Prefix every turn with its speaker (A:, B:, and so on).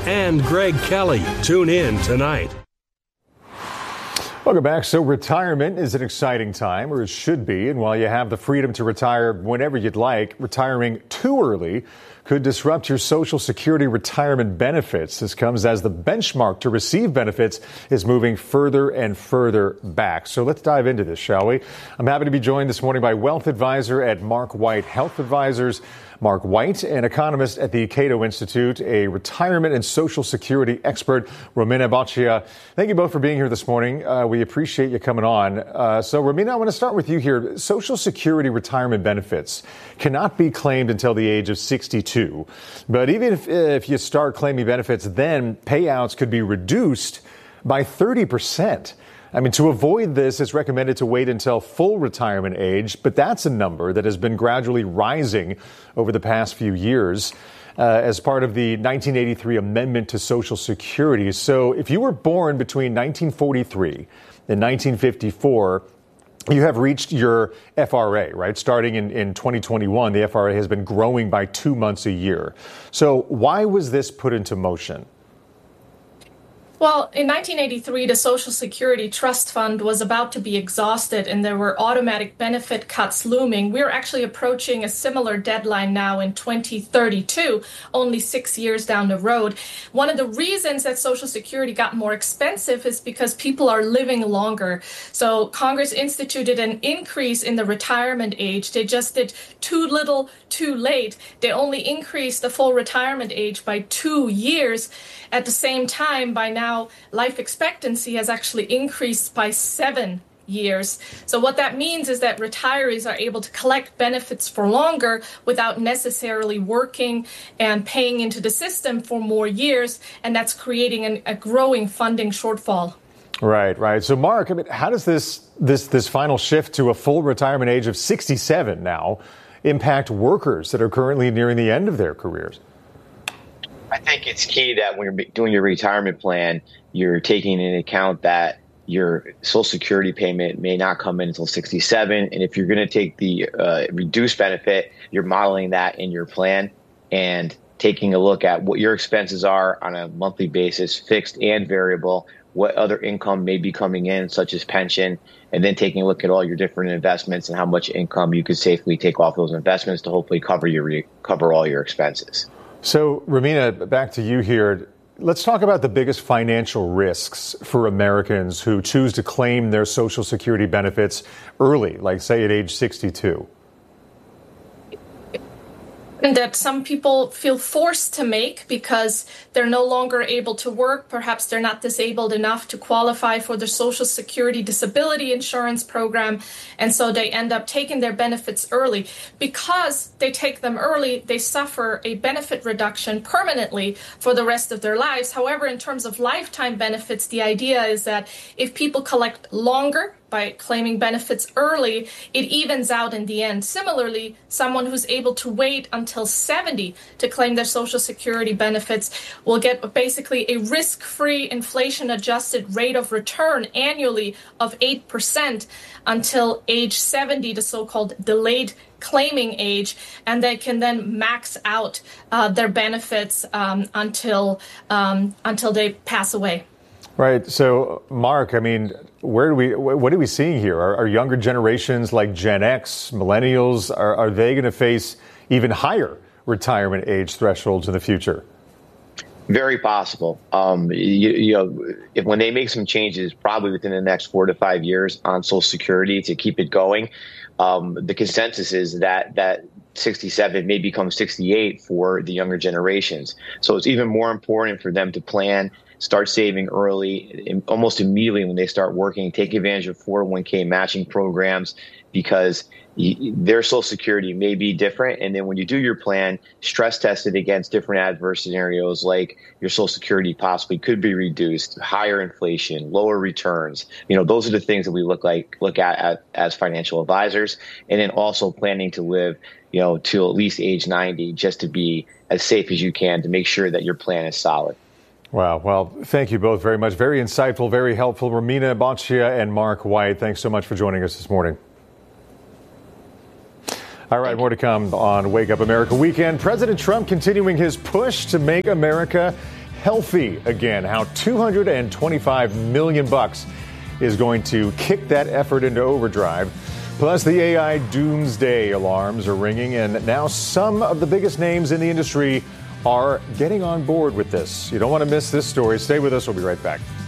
A: and Greg Kelly. Tune in tonight.
B: Welcome back. So retirement is an exciting time, or it should be. And while you have the freedom to retire whenever you'd like, retiring too early could disrupt your Social Security retirement benefits. This comes as the benchmark to receive benefits is moving further and further back. So let's dive into this, shall we? I'm happy to be joined this morning by wealth advisor at Mark White Health Advisors. Mark White, an economist at the Cato Institute, a retirement and Social Security expert, Romina Boccia. Thank you both for being here this morning. We appreciate you coming on. So, Romina, I want to start with you here. Social Security retirement benefits cannot be claimed until the age of 62. But even if you start claiming benefits, then payouts could be reduced by 30%. I mean, to avoid this, it's recommended to wait until full retirement age, but that's a number that has been gradually rising over the past few years as part of the 1983 Amendment to Social Security. So if you were born between 1943 and 1954, you have reached your FRA, right? Starting in 2021, the FRA has been growing by 2 months a year. So why was this put into motion?
C: Well, in 1983, the Social Security Trust Fund was about to be exhausted and there were automatic benefit cuts looming. We're actually approaching a similar deadline now in 2032, only 6 years down the road. One of the reasons that Social Security got more expensive is because people are living longer. So Congress instituted an increase in the retirement age. They just did too little, too late. They only increased the full retirement age by 2 years. At the same time, by now, life expectancy has actually increased by 7 years. So what that means is that retirees are able to collect benefits for longer without necessarily working and paying into the system for more years, and that's creating a growing funding shortfall.
B: Right. So, Mark, I mean, how does this final shift to a full retirement age of 67 now impact workers that are currently nearing the end of their careers?
D: I think it's key that when you're doing your retirement plan, you're taking into account that your Social Security payment may not come in until 67. And if you're going to take the reduced benefit, you're modeling that in your plan and taking a look at what your expenses are on a monthly basis, fixed and variable, what other income may be coming in, such as pension, and then taking a look at all your different investments and how much income you could safely take off those investments to hopefully cover all your expenses.
B: So, Romina, back to you here. Let's talk about the biggest financial risks for Americans who choose to claim their Social Security benefits early, like say at age 62.
C: And that some people feel forced to make because they're no longer able to work. Perhaps they're not disabled enough to qualify for the Social Security disability insurance program. And so they end up taking their benefits early. Because they take them early, they suffer a benefit reduction permanently for the rest of their lives. However, in terms of lifetime benefits, the idea is that if people collect longer by claiming benefits early, it evens out in the end. Similarly, someone who's able to wait until 70 to claim their Social Security benefits will get basically a risk-free inflation-adjusted rate of return annually of 8% until age 70, the so-called delayed claiming age, and they can then max out their benefits until they pass away.
B: Right. So, Mark, I mean, what are we seeing here? Are younger generations like Gen X, millennials, are they going to face even higher retirement age thresholds in the future?
D: Very possible. If when they make some changes, probably within the next 4 to 5 years on Social Security to keep it going, the consensus is that 67 may become 68 for the younger generations. So it's even more important for them to plan, start saving early, almost immediately when they start working, take advantage of 401k matching programs, because their Social Security may be different. And then when you do your plan, stress test it against different adverse scenarios, like your Social Security possibly could be reduced, higher inflation, lower returns. Those are the things that we look at as financial advisors. And then also planning to live, till at least age 90, just to be as safe as you can to make sure that your plan is solid.
B: Wow. Well, thank you both very much. Very insightful, very helpful. Romina Boccia and Mark White, thanks so much for joining us this morning. All right, more to come on Wake Up America Weekend. President Trump continuing his push to make America healthy again. How $225 million is going to kick that effort into overdrive. Plus, the AI doomsday alarms are ringing, and now some of the biggest names in the industry are getting on board with this. You don't want to miss this story. Stay with us. We'll be right back.